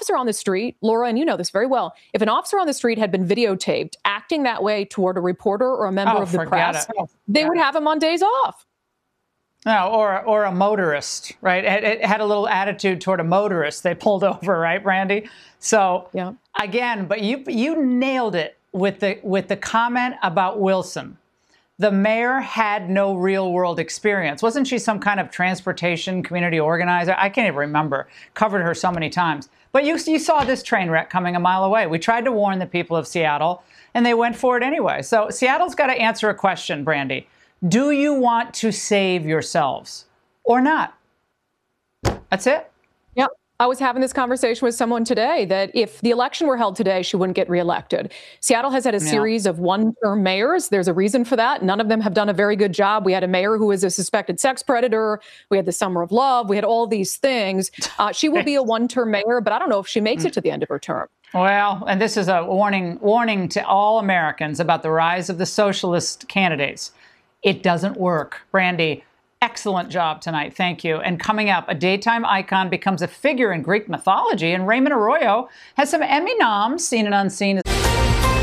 officer on the street, Laura, and you know this very well, if an officer on the street had been videotaped acting that way toward a reporter or a member of the press, they would have him on days off. No, or a motorist, right? It had a little attitude toward a motorist. They pulled over, right, Brandy? So again, but you nailed it with the comment about Wilson. The mayor had no real world experience. Wasn't she some kind of transportation community organizer? I can't even remember. Covered her so many times. But you saw this train wreck coming a mile away. We tried to warn the people of Seattle, and they went for it anyway. So Seattle's got to answer a question, Brandy. Do you want to save yourselves or not? That's it. Yeah. I was having this conversation with someone today that if the election were held today, she wouldn't get reelected. Seattle has had a series of one-term mayors. There's a reason for that. None of them have done a very good job. We had a mayor who was a suspected sex predator. We had the Summer of Love. We had all these things. She will be a one-term mayor, but I don't know if she makes it to the end of her term. Well, and this is a warning to all Americans about the rise of the socialist candidates. It doesn't work. Brandy, excellent job tonight. Thank you. And coming up, a daytime icon becomes a figure in Greek mythology, and Raymond Arroyo has some Emmy noms, seen and unseen.